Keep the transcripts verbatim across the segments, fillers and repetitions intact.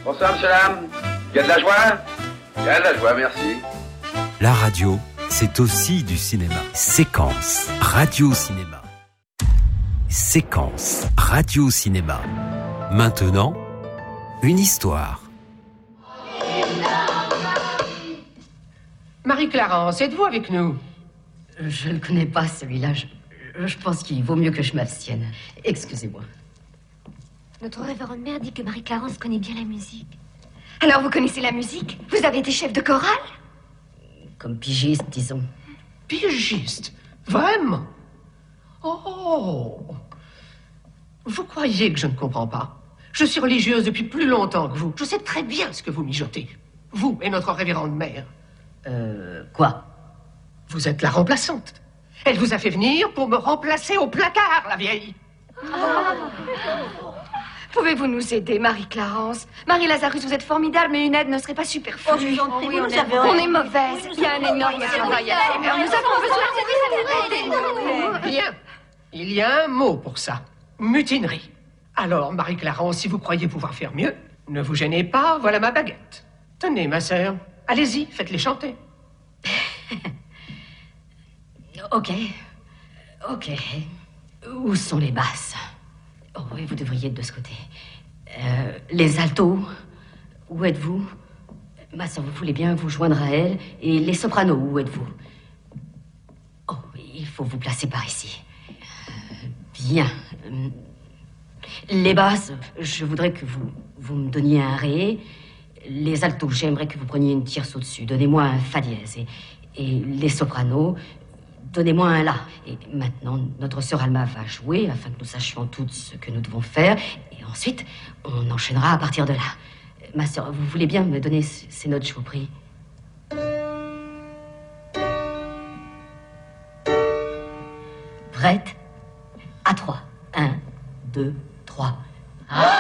Bonsoir, monsieur, dame. Il y a de la joie? Il y a de la joie, merci. La radio, c'est aussi du cinéma. Séquence radio-cinéma. Séquence radio-cinéma. Maintenant, une histoire. Marie-Clarence, êtes-vous avec nous? Je ne connais pas celui-là. Je, je pense qu'il vaut mieux que je m'abstienne. Excusez-moi. Notre révérende mère dit que Marie-Clarence connaît bien la musique. Alors, vous connaissez la musique? Vous avez été chef de chorale? Comme pigiste, disons. Pigiste? Vraiment? Oh! Vous croyez que je ne comprends pas? Je suis religieuse depuis plus longtemps que vous. Je sais très bien ce que vous mijotez. Vous et notre révérende mère. Euh, quoi? Vous êtes la remplaçante. Elle vous a fait venir pour me remplacer au placard, la vieille. Oh. Pouvez-vous nous aider, Marie-Clarence? Marie-Lazarus, vous êtes formidable, mais une aide ne serait pas superflue. Oh, oui, oui, on, est, on est mauvaise. Il y a un énorme travail à faire. Nous avons besoin de vous. Bien. Il y a un mot pour ça. Mutinerie. Alors, Marie-Clarence, si vous croyez pouvoir faire mieux, ne vous gênez pas, voilà ma baguette. Tenez, ma sœur. Allez-y, faites-les chanter. Ok. Ok. Où sont les basses? Oh oui, vous devriez être de ce côté. Euh, les altos, où êtes-vous? Ma soeur, vous voulez bien vous joindre à elle? Et les sopranos, où êtes-vous? Oh, il faut vous placer par ici. Euh, bien. Les basses, je voudrais que vous, vous me donniez un ré. Les altos, j'aimerais que vous preniez une tierce au-dessus. Donnez-moi un fa dièse. Et, et les sopranos, donnez-moi un la. Et maintenant, notre sœur Alma va jouer afin que nous sachions toutes ce que nous devons faire. Et ensuite, on enchaînera à partir de là. Ma sœur, vous voulez bien me donner ces notes, je vous prie? Prête? À trois. Un, deux, trois. Ah!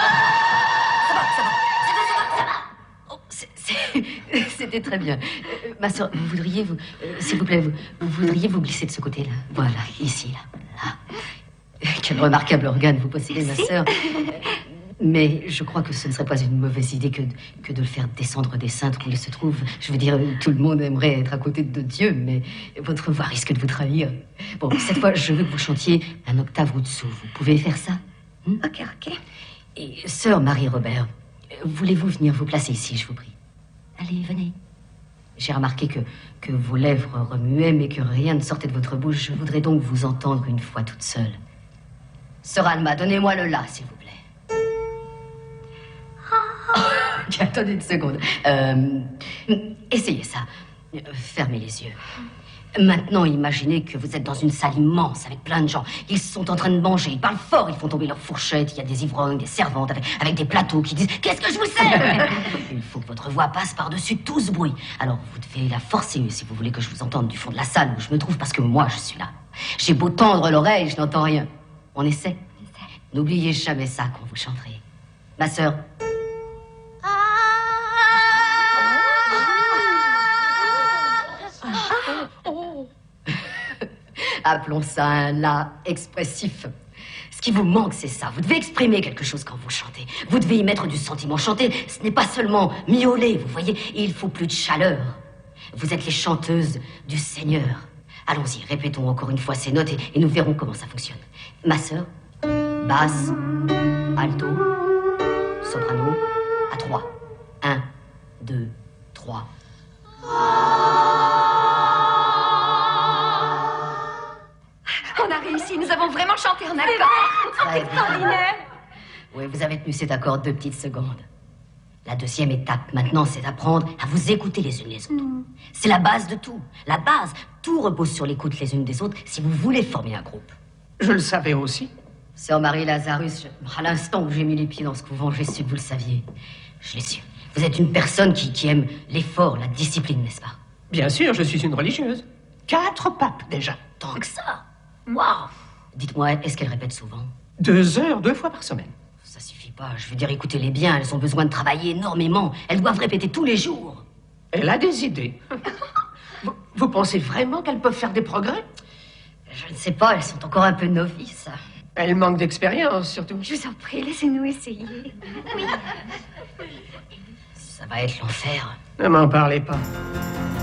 C'était très bien. Euh, ma soeur, vous voudriez, vous, euh, s'il vous plaît, vous, vous voudriez vous glisser de ce côté-là. Voilà, ici, là, là. Quel remarquable organe vous possédez, ma soeur. Mais je crois que ce ne serait pas une mauvaise idée que, que de le faire descendre des cintres où il se trouve. Je veux dire, tout le monde aimerait être à côté de Dieu, mais votre voix risque de vous trahir. Bon, cette fois, je veux que vous chantiez un octave au-dessous. Vous pouvez faire ça? hmm? Ok, ok. Et sœur Marie-Robert, voulez-vous venir vous placer ici, je vous prie? Allez, venez. J'ai remarqué que, que vos lèvres remuaient, mais que rien ne sortait de votre bouche. Je voudrais donc vous entendre une fois toute seule. Sœur Alma, donnez-moi le la, s'il vous plaît. Oh, attendez une seconde. Euh, essayez ça. Fermez les yeux. Maintenant, imaginez que vous êtes dans une salle immense avec plein de gens. Ils sont en train de manger, ils parlent fort, ils font tomber leurs fourchettes. Il y a des ivrognes, des servantes avec, avec des plateaux qui disent « Qu'est-ce que je vous sers ?» Il faut que votre voix passe par-dessus tout ce bruit. Alors, vous devez la forcer si vous voulez que je vous entende du fond de la salle où je me trouve, parce que moi, je suis là. J'ai beau tendre l'oreille, je n'entends rien. On essaie? N'oubliez jamais ça quand vous chanterez. Ma sœur. Appelons ça un la expressif. Ce qui vous manque, c'est ça. Vous devez exprimer quelque chose quand vous chantez. Vous devez y mettre du sentiment. Chanter, ce n'est pas seulement miauler, vous voyez. Il faut plus de chaleur. Vous êtes les chanteuses du Seigneur. Allons-y, répétons encore une fois ces notes et, et nous verrons comment ça fonctionne. Ma sœur, basse, alto, soprano, à trois. Un, deux, trois. On a réussi, nous avons vraiment chanté en accord. Très extraordinaire. Oui, vous avez tenu cet accord deux petites secondes. La deuxième étape, maintenant, c'est d'apprendre à vous écouter les unes les autres. Mm. C'est la base de tout. La base, tout repose sur l'écoute les unes des autres si vous voulez former un groupe. Je le savais aussi. Sœur Marie-Lazarus, je... à l'instant où j'ai mis les pieds dans ce couvent, j'ai su que vous le saviez. Je l'ai su. Vous êtes une personne qui, qui aime l'effort, la discipline, n'est-ce pas? Bien sûr, je suis une religieuse. Quatre papes, déjà. Tant que ça? Waouh! Dites-moi, est-ce qu'elle répète souvent? Deux heures, deux fois par semaine. Ça suffit pas. Je veux dire, écoutez-les bien. Elles ont besoin de travailler énormément. Elles doivent répéter tous les jours. Elle a des idées. vous, vous pensez vraiment qu'elles peuvent faire des progrès? Je ne sais pas. Elles sont encore un peu novices. Elles manquent d'expérience, surtout. Je vous en prie, laissez-nous essayer. Oui. Ça va être l'enfer. Ne m'en parlez pas.